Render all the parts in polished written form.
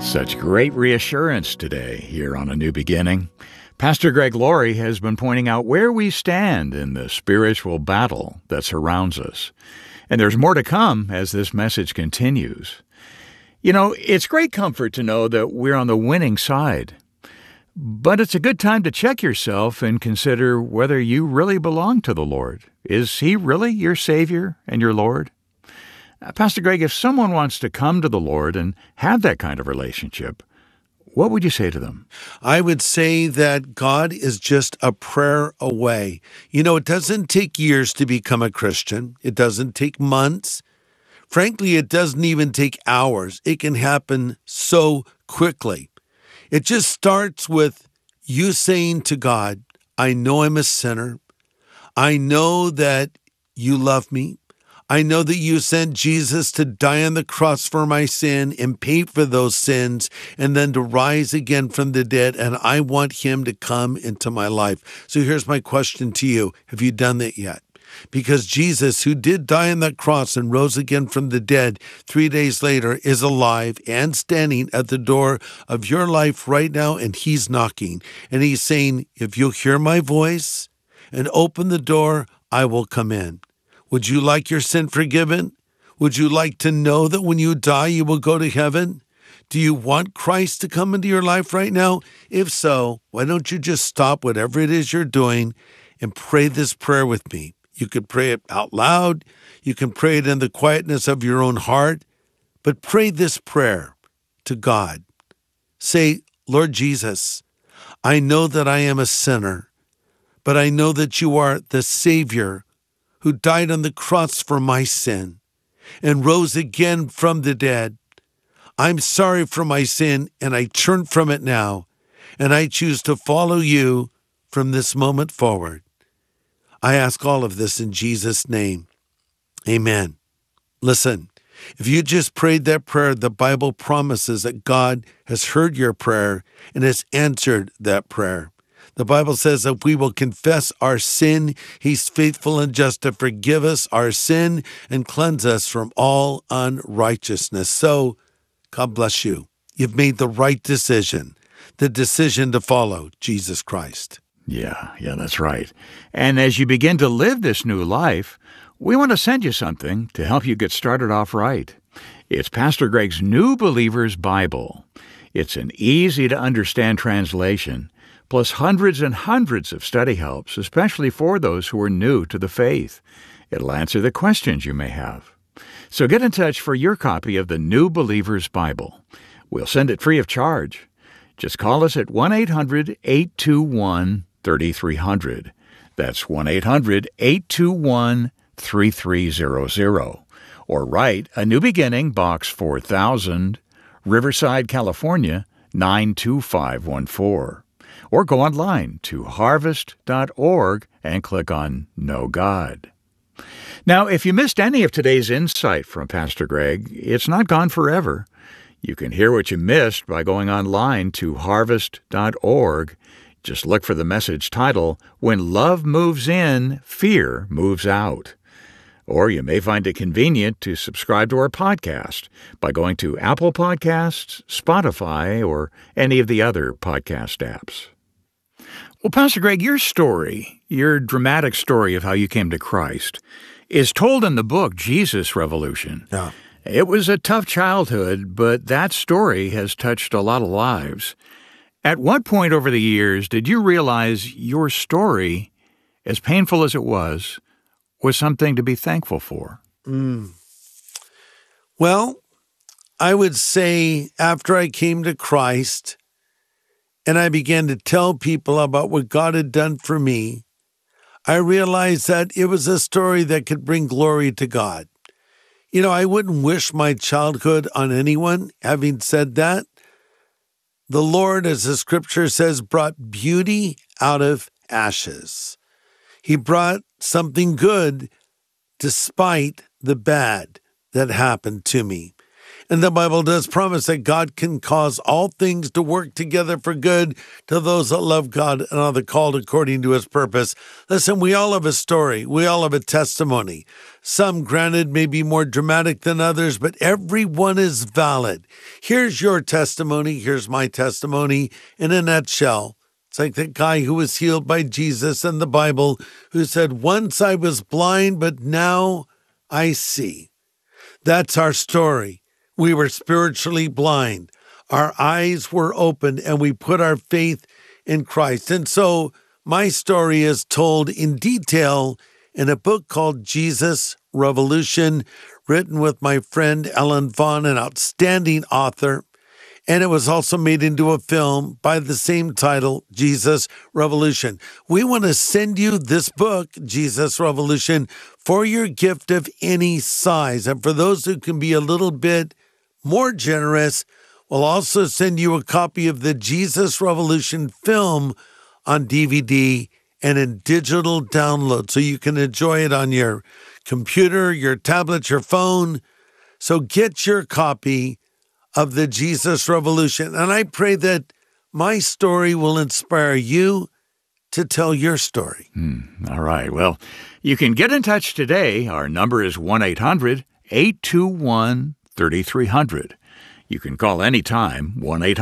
Such great reassurance today here on A New Beginning. Pastor Greg Laurie has been pointing out where we stand in the spiritual battle that surrounds us. And there's more to come as this message continues. You know, it's great comfort to know that we're on the winning side. But it's a good time to check yourself and consider whether you really belong to the Lord. Is He really your Savior and your Lord? Pastor Greg, if someone wants to come to the Lord and have that kind of relationship, what would you say to them? I would say that God is just a prayer away. You know, it doesn't take years to become a Christian. It doesn't take months. Frankly, it doesn't even take hours. It can happen so quickly. It just starts with you saying to God, I know I'm a sinner. I know that you love me. I know that you sent Jesus to die on the cross for my sin and pay for those sins and then to rise again from the dead, and I want Him to come into my life. So here's my question to you. Have you done that yet? Because Jesus, who did die on that cross and rose again from the dead 3 days later, is alive and standing at the door of your life right now, and He's knocking. And He's saying, if you'll hear my voice and open the door, I will come in. Would you like your sin forgiven? Would you like to know that when you die, you will go to heaven? Do you want Christ to come into your life right now? If so, why don't you just stop whatever it is you're doing and pray this prayer with me? You could pray it out loud. You can pray it in the quietness of your own heart. But pray this prayer to God. Say, Lord Jesus, I know that I am a sinner, but I know that you are the Savior who died on the cross for my sin and rose again from the dead. I'm sorry for my sin, and I turn from it now, and I choose to follow you from this moment forward. I ask all of this in Jesus' name. Amen. Listen, if you just prayed that prayer, the Bible promises that God has heard your prayer and has answered that prayer. The Bible says that if we will confess our sin, He's faithful and just to forgive us our sin and cleanse us from all unrighteousness. So, God bless you. You've made the right decision, the decision to follow Jesus Christ. Yeah, that's right. And as you begin to live this new life, we want to send you something to help you get started off right. It's Pastor Greg's New Believer's Bible. It's an easy-to-understand translation, plus hundreds and hundreds of study helps, especially for those who are new to the faith. It'll answer the questions you may have. So get in touch for your copy of the New Believer's Bible. We'll send it free of charge. Just call us at 1-800-821-3300. That's 1-800-821-3300. Or write A New Beginning, Box 4000, Riverside, California, 92514. Or go online to harvest.org and click on Know God. Now, if you missed any of today's insight from Pastor Greg, it's not gone forever. You can hear what you missed by going online to harvest.org. Just look for the message title, When Love Moves In, Fear Moves Out. Or you may find it convenient to subscribe to our podcast by going to Apple Podcasts, Spotify, or any of the other podcast apps. Well, Pastor Greg, your story, your dramatic story of how you came to Christ, is told in the book Jesus Revolution. Yeah. It was a tough childhood, but that story has touched a lot of lives. At what point over the years did you realize your story, as painful as it was something to be thankful for? Well, I would say after I came to Christ and I began to tell people about what God had done for me, I realized that it was a story that could bring glory to God. You know, I wouldn't wish my childhood on anyone. Having said that, the Lord, as the scripture says, brought beauty out of ashes. He brought something good despite the bad that happened to me. And the Bible does promise that God can cause all things to work together for good to those that love God and are the called according to his purpose. Listen, we all have a story. We all have a testimony. Some, granted, may be more dramatic than others, but every one is valid. Here's your testimony. Here's my testimony in a nutshell. It's like the guy who was healed by Jesus in the Bible who said, "Once I was blind, but now I see." That's our story. We were spiritually blind. Our eyes were opened, and we put our faith in Christ. And so my story is told in detail in a book called Jesus Revolution, written with my friend Ellen Vaughn, an outstanding author. And it was also made into a film by the same title, Jesus Revolution. We want to send you this book, Jesus Revolution, for your gift of any size. And for those who can be a little bit more generous, we'll also send you a copy of the Jesus Revolution film on DVD and in digital download so you can enjoy it on your computer, your tablet, your phone. So get your copy of the Jesus Revolution. And I pray that my story will inspire you to tell your story. All right. Well, you can get in touch today. Our number is 1-800-821-3300. You can call anytime,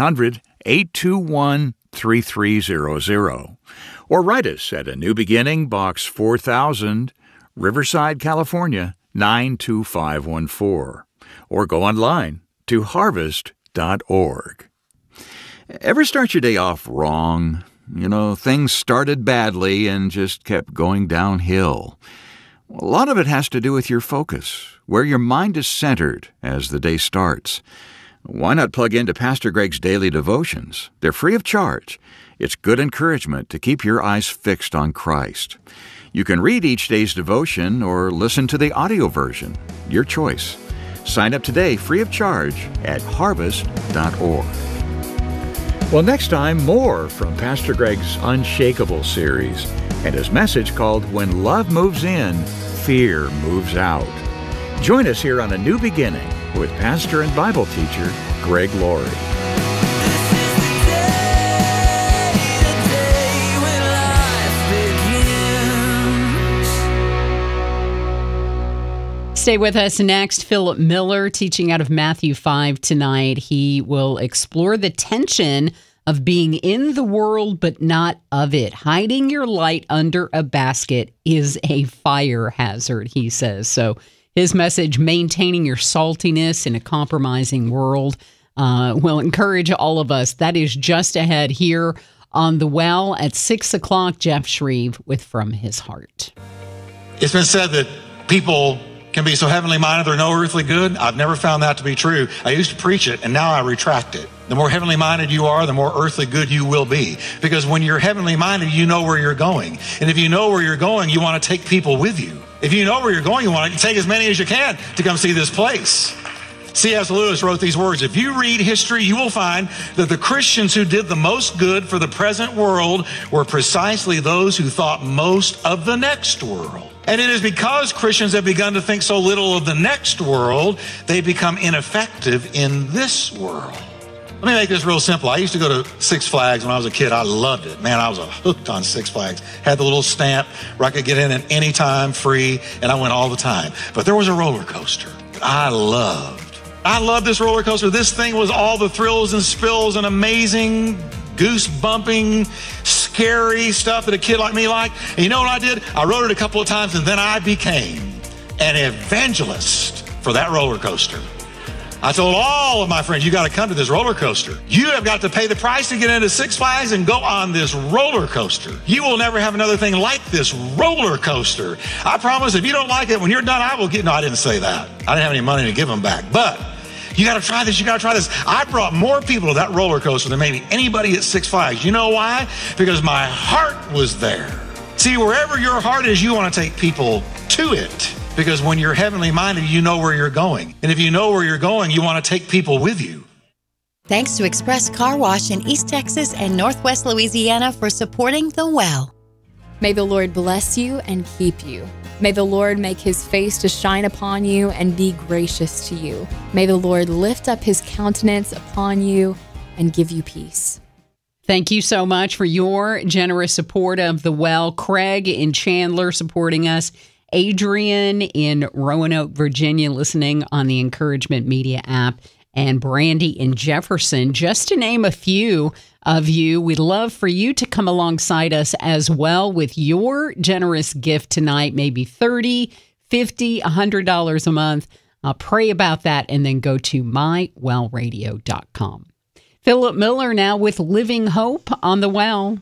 1-800-821-3300. Or write us at A New Beginning, Box 4000, Riverside, California, 92514. Or go online to harvest.org. Ever start your day off wrong? Things started badly and just kept going downhill. A lot of it has to do with your focus, where your mind is centered as the day starts. Why not plug into Pastor Greg's daily devotions? They're free of charge. It's good encouragement to keep your eyes fixed on Christ. You can read each day's devotion or listen to the audio version. Your choice. Sign up today free of charge at harvest.org. Well, next time, more from Pastor Greg's Unshakable series and his message called When Love Moves In, Fear Moves Out. Join us here on A New Beginning with pastor and Bible teacher Greg Laurie. Stay with us next. Philip Miller teaching out of Matthew 5 tonight. He will explore the tension of being in the world but not of it. Hiding your light under a basket is a fire hazard, he says. So his message, maintaining your saltiness in a compromising world, will encourage all of us. That is just ahead here on The Well at 6 o'clock. Jeff Shreve with From His Heart. It's been said that people can be so heavenly minded they're no earthly good. I've never found that to be true. I used to preach it, and now I retract it. The more heavenly minded you are, the more earthly good you will be. Because when you're heavenly minded, you know where you're going. And if you know where you're going, you want to take people with you. If you know where you're going, you want to take as many as you can to come see this place. C.S. Lewis wrote these words: if you read history, you will find that the Christians who did the most good for the present world were precisely those who thought most of the next world. And it is because Christians have begun to think so little of the next world, they become ineffective in this world. Let me make this real simple. I used to go to Six Flags when I was a kid. I loved it. Man, I was hooked on Six Flags. Had the little stamp where I could get in at any time, free, and I went all the time. But there was a roller coaster that I loved. I loved this roller coaster. This thing was all the thrills and spills and amazing, goose-bumping, scary stuff that a kid like me liked. And you know what I did? I rode it a couple of times, and then I became an evangelist for that roller coaster. I told all of my friends, you got to come to this roller coaster. You have got to pay the price to get into Six Flags and go on this roller coaster. You will never have another thing like this roller coaster. I promise if you don't like it, when you're done, I will get, no, I didn't say that. I didn't have any money to give them back, but you got to try this. You got to try this. I brought more people to that roller coaster than maybe anybody at Six Flags. You know why? Because my heart was there. See, wherever your heart is, you want to take people to it. Because when you're heavenly minded, you know where you're going. And if you know where you're going, you want to take people with you. Thanks to Express Car Wash in East Texas and Northwest Louisiana for supporting The Well. May the Lord bless you and keep you. May the Lord make his face to shine upon you and be gracious to you. May the Lord lift up his countenance upon you and give you peace. Thank you so much for your generous support of The Well. Craig in Chandler supporting us. Adrian in Roanoke, Virginia, listening on the Encouragement Media app. And Brandy in Jefferson, just to name a few of you. We'd love for you to come alongside us as well with your generous gift tonight, maybe $30, $50, $100 a month. I'll pray about that and then go to mywellradio.com. Philip Miller now with Living Hope on The Well.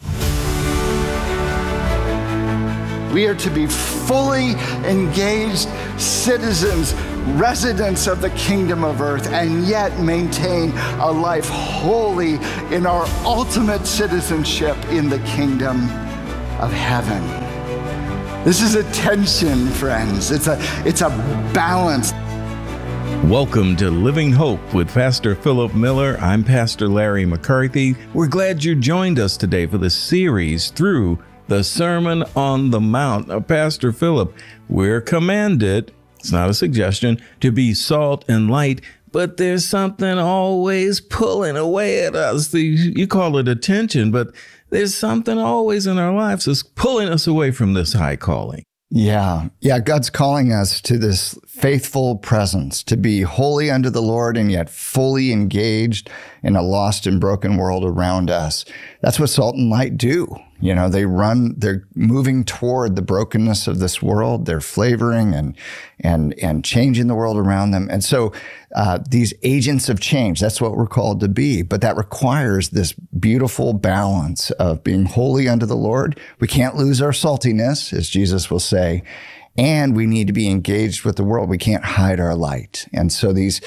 We are to be fully engaged citizens, residents of the kingdom of earth, and yet maintain a life wholly in our ultimate citizenship in the kingdom of heaven. This is a tension, friends. It's a balance. Welcome to Living Hope with Pastor Philip Miller. I'm Pastor Larry McCarthy. We're glad you joined us today for the series through the Sermon on the Mount. Now, Pastor Philip, we're commanded, it's not a suggestion, to be salt and light, but there's something always pulling away at us. You call it attention, but there's something always in our lives that's pulling us away from this high calling. Yeah, God's calling us to this faithful presence, to be holy unto the Lord and yet fully engaged in a lost and broken world around us. That's what salt and light do. You know, they're moving toward the brokenness of this world. They're flavoring and changing the world around them. And so these agents of change, that's what we're called to be. But that requires this beautiful balance of being holy unto the Lord. We can't lose our saltiness, as Jesus will say. And we need to be engaged with the world. We can't hide our light. And so there's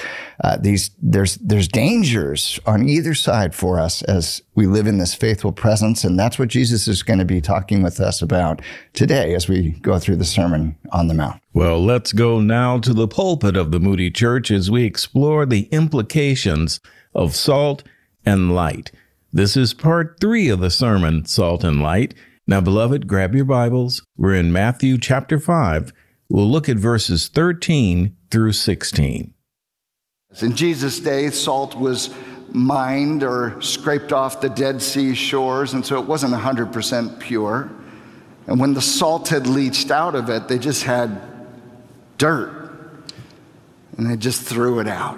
dangers on either side for us as we live in this faithful presence. And that's what Jesus is going to be talking with us about today as we go through the Sermon on the Mount. Well, let's go now to the pulpit of the Moody Church as we explore the implications of salt and light. This is part 3 of the sermon, Salt and Light. Now, beloved, grab your Bibles. We're in Matthew chapter 5. We'll look at verses 13 through 16. In Jesus' day, salt was mined or scraped off the Dead Sea shores, and so it wasn't 100% pure. And when the salt had leached out of it, they just had dirt, and they just threw it out.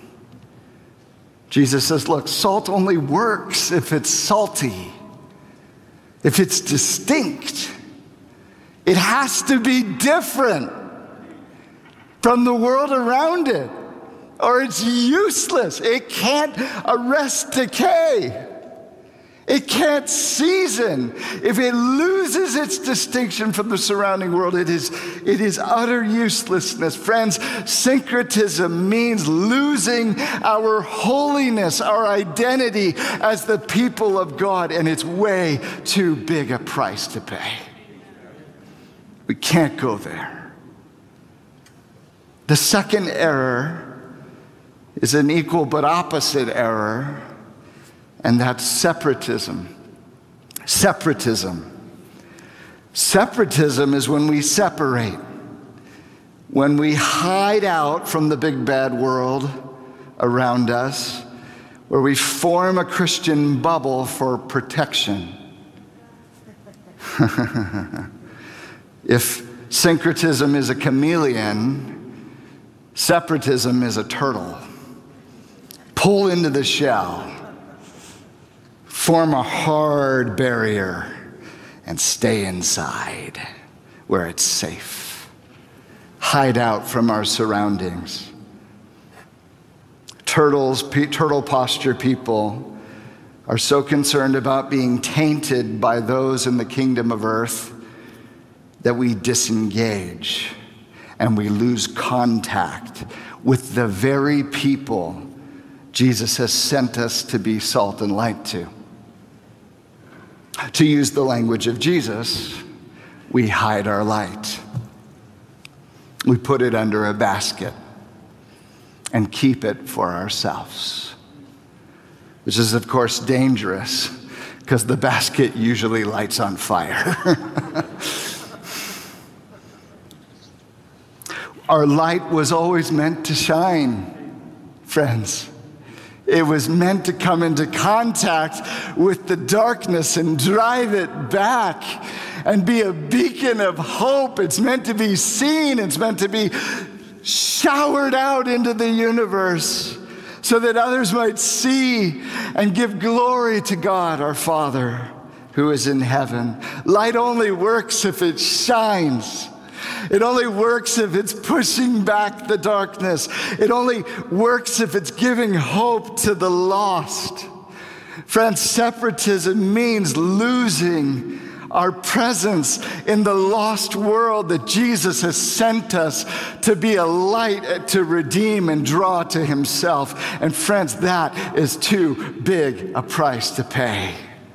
Jesus says, look, salt only works if it's salty. If it's distinct, it has to be different from the world around it, or it's useless. It can't arrest decay. It can't season. If it loses its distinction from the surrounding world, it is utter uselessness. Friends, syncretism means losing our holiness, our identity as the people of God, and it's way too big a price to pay. We can't go there. The second error is an equal but opposite error, and that's separatism. Separatism is when we separate, when we hide out from the big bad world around us, where we form a Christian bubble for protection. If syncretism is a chameleon, separatism is a turtle. Pull into the shell. Form a hard barrier and stay inside where it's safe. Hide out from our surroundings. Turtle posture people are so concerned about being tainted by those in the kingdom of earth that we disengage and we lose contact with the very people Jesus has sent us to be salt and light to. To use the language of Jesus, we hide our light. We put it under a basket and keep it for ourselves, which is, of course, dangerous because the basket usually lights on fire. Our light was always meant to shine, friends. It was meant to come into contact with the darkness and drive it back and be a beacon of hope. It's meant to be seen. It's meant to be showered out into the universe so that others might see and give glory to God, our Father, who is in heaven. Light only works if it shines. It only works if it's pushing back the darkness. It only works if it's giving hope to the lost. Friends, separatism means losing our presence in the lost world that Jesus has sent us to be a light to redeem and draw to himself. And friends, that is too big a price to pay.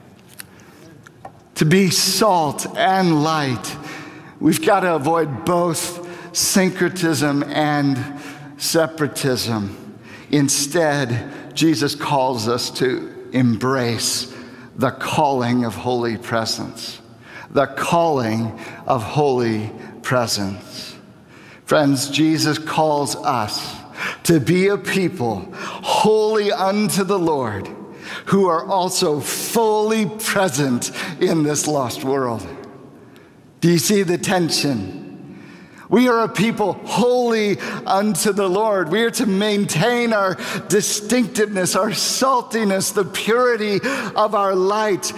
To be salt and light, we've got to avoid both syncretism and separatism. Instead, Jesus calls us to embrace the calling of holy presence. The calling of holy presence. Friends, Jesus calls us to be a people holy unto the Lord, who are also fully present in this lost world. Do you see the tension? We are a people holy unto the Lord. We are to maintain our distinctiveness, our saltiness, the purity of our light,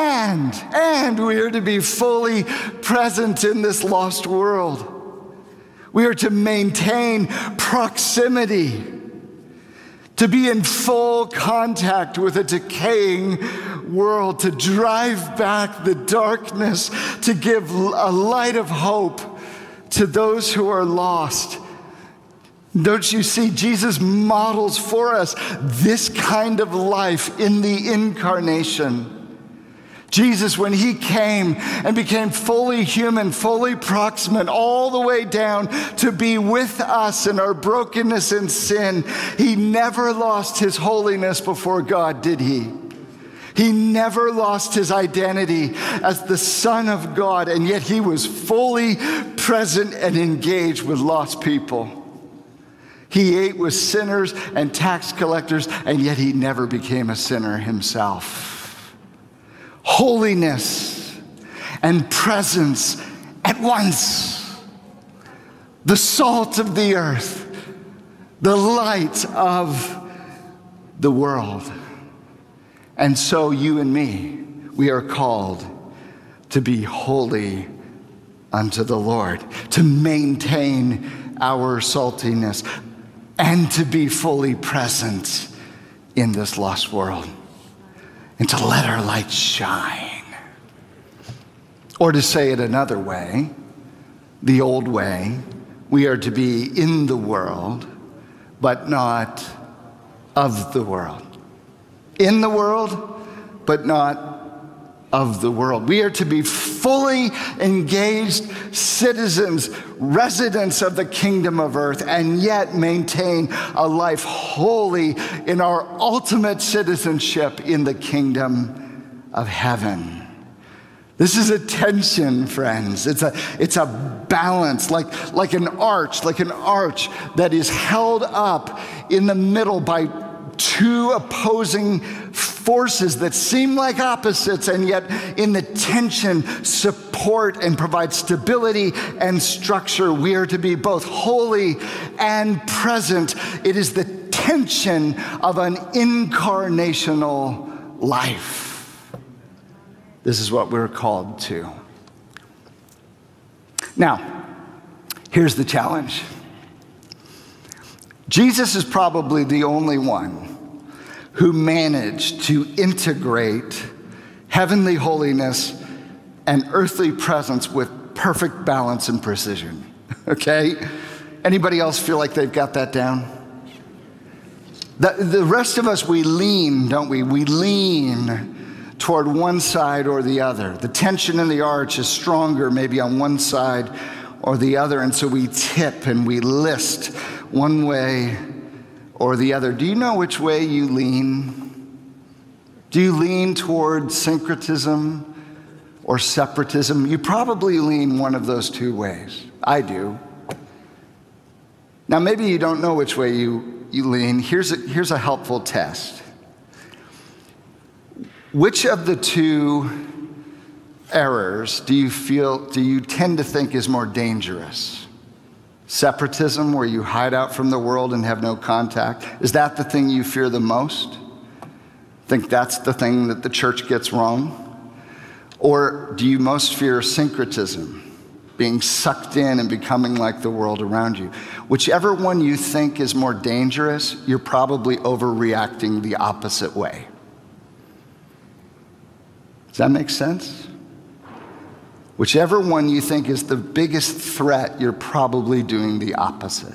and we are to be fully present in this lost world. We are to maintain proximity, to be in full contact with a decaying world, to drive back the darkness, to give a light of hope to those who are lost. Don't you see, Jesus models for us this kind of life in the incarnation. Jesus, when he came and became fully human, fully proximate, all the way down to be with us in our brokenness and sin, he never lost his holiness before God, did he? He never lost his identity as the Son of God, and yet he was fully present and engaged with lost people. He ate with sinners and tax collectors, and yet he never became a sinner himself. Holiness and presence at once. The salt of the earth, the light of the world. And so you and me, we are called to be holy unto the Lord, to maintain our saltiness, and to be fully present in this lost world, and to let our light shine. Or to say it another way, the old way, we are to be in the world, but not of the world. In the world, but not of the world. We are to be fully engaged citizens, residents of the kingdom of earth, and yet maintain a life holy in our ultimate citizenship in the kingdom of heaven. This is a tension, friends. It's a balance, like an arch that is held up in the middle by two opposing forces that seem like opposites, and yet in the tension support and provide stability and structure. We are to be both holy and present. It is the tension of an incarnational life. This is what we're called to. Now, here's the challenge. Jesus is probably the only one who managed to integrate heavenly holiness and earthly presence with perfect balance and precision. Okay? Anybody else feel like they've got that down? The rest of us, we lean, don't we? We lean toward one side or the other. The tension in the arch is stronger maybe on one side or the other, and so we tip and we list one way or the other. Do you know which way you lean? Do you lean toward syncretism or separatism? You probably lean one of those two ways. I do. Now, maybe you don't know which way you lean. Here's a helpful test. Which of the two errors do you tend to think is more dangerous? Separatism, where you hide out from the world and have no contact, is that the thing you fear the most? Think that's the thing that the church gets wrong? Or do you most fear syncretism, being sucked in and becoming like the world around you? Whichever one you think is more dangerous, you're probably overreacting the opposite way. Does that make sense? Whichever one you think is the biggest threat, you're probably doing the opposite.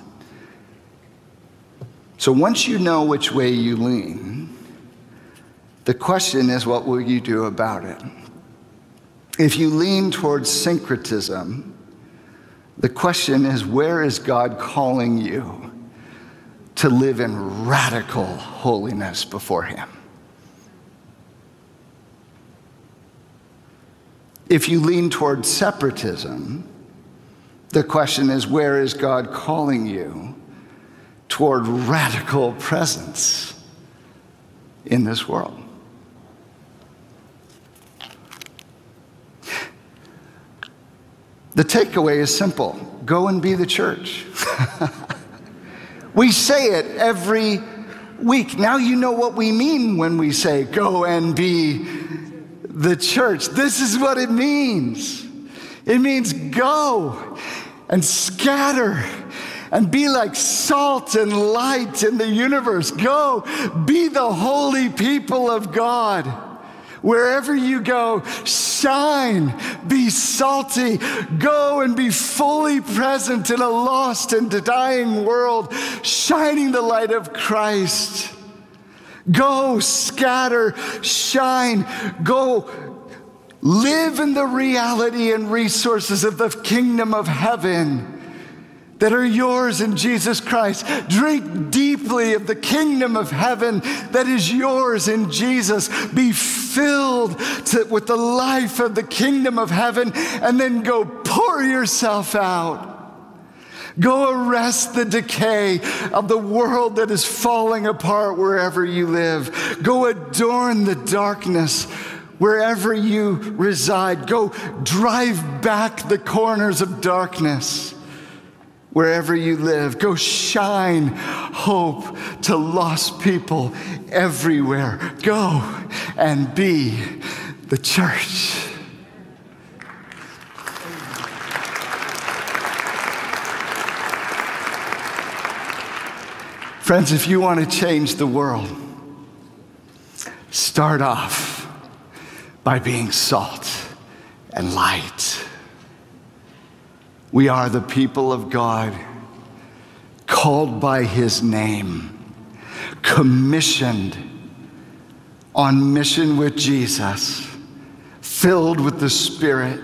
So once you know which way you lean, the question is, what will you do about it? If you lean towards syncretism, the question is, where is God calling you to live in radical holiness before Him? If you lean towards separatism, the question is, where is God calling you toward radical presence in this world? The takeaway is simple. Go and be the church. We say it every week. Now you know what we mean when we say go and be the church. This is what it means. It means go and scatter and be like salt and light in the universe. Go be the holy people of God. Wherever you go, shine, be salty, go and be fully present in a lost and dying world, shining the light of Christ. Go, scatter, shine, go live in the reality and resources of the kingdom of heaven that are yours in Jesus Christ. Drink deeply of the kingdom of heaven that is yours in Jesus. Be filled with the life of the kingdom of heaven, and then go pour yourself out. Go arrest the decay of the world that is falling apart wherever you live. Go adorn the darkness wherever you reside. Go drive back the corners of darkness wherever you live. Go shine hope to lost people everywhere. Go and be the church. Friends, if you want to change the world, start off by being salt and light. We are the people of God, called by His name, commissioned on mission with Jesus, filled with the Spirit,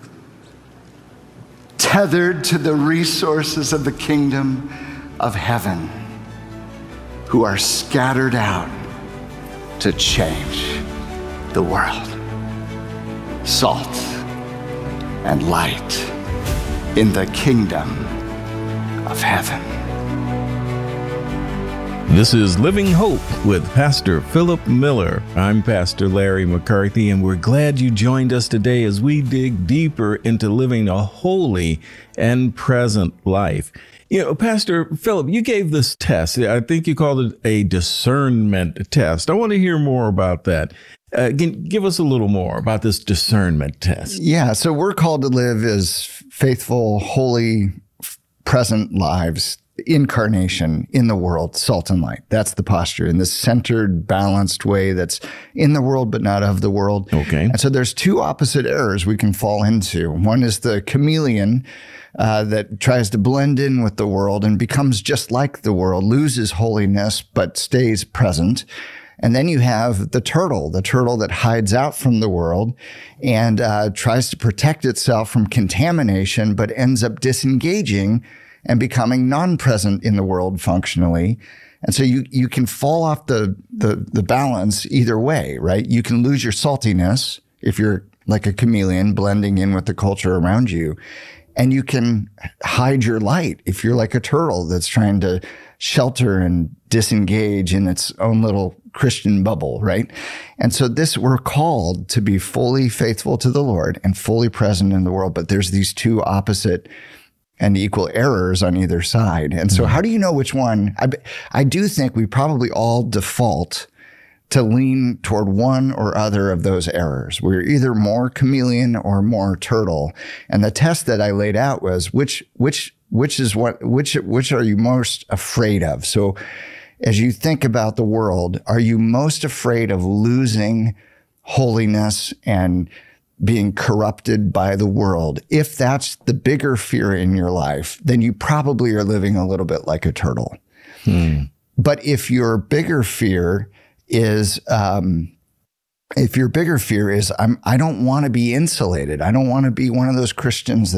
tethered to the resources of the kingdom of heaven, who are scattered out to change the world. Salt and light in the kingdom of heaven. This is Living Hope with Pastor Philip Miller. I'm Pastor Larry McCarthy, and we're glad you joined us today as we dig deeper into living a holy and present life. You know, Pastor Philip, you gave this test. I think you called it a discernment test. I want to hear more about that. Give us a little more about this discernment test. Yeah, so we're called to live as faithful, holy, present lives, incarnation in the world, salt and light. That's the posture, in this centered, balanced way that's in the world but not of the world. Okay. And so there's two opposite errors we can fall into. One is the chameleon that tries to blend in with the world and becomes just like the world, loses holiness but stays present. And then you have the turtle that hides out from the world and tries to protect itself from contamination, but ends up disengaging and becoming non-present in the world functionally. And so you can fall off the balance either way, right? You can lose your saltiness if you're like a chameleon blending in with the culture around you. And you can hide your light if you're like a turtle that's trying to shelter and disengage in its own little Christian bubble, right? And so we're called to be fully faithful to the Lord and fully present in the world, but there's these two opposite and equal errors on either side. And so how do you know which one? I do think we probably all default to lean toward one or other of those errors. We're either more chameleon or more turtle. And the test that I laid out was which are you most afraid of? So as you think about the world, are you most afraid of losing holiness and being corrupted by the world? If that's the bigger fear in your life, then you probably are living a little bit like a turtle. But if your bigger fear is, I don't want to be insulated. I don't want to be one of those Christians that